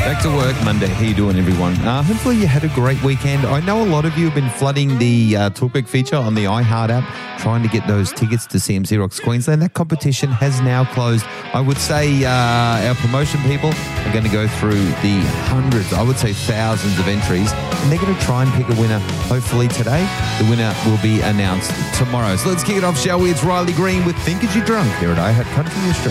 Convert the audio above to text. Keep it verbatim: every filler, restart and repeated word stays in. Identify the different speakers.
Speaker 1: Back to work Monday. How you doing, everyone? Uh, hopefully you had a great weekend. I know a lot of you have been flooding the uh, Talkback feature on the iHeart app, trying to get those tickets to C M C Rocks Queensland. That competition has now closed. I would say uh, our promotion people are going to go through the hundreds, I would say thousands of entries, and they're going to try and pick a winner, hopefully today. The winner will be announced tomorrow. So let's kick it off, shall we? It's Riley Green with Think As You're Drunk here at iHeart Country Australia.